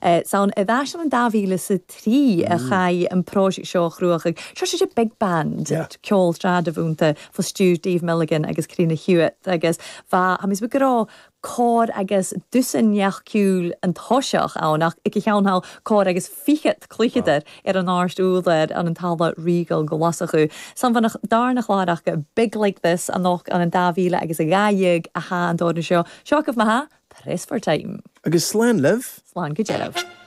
Sa'n edrych yn dafíle sa trí a chai yn project seo chrúach. Seo sé big band, ceol strad a bhúnta, fo Stu Dave Milligan agus Crina Hewitt, agus va hamis begrá cór agus dusanneach ciúil an thoiseach ánach ik cheanhall cór agus fichet clúchaidir an ástúlair an talba rígal go lasachu. San vanach darnach ládach go big like this an noch an dafíle agus a gaig a ha an dóna seo. Seach of maha, press for time. Agus slán liv? Slán go jeibh.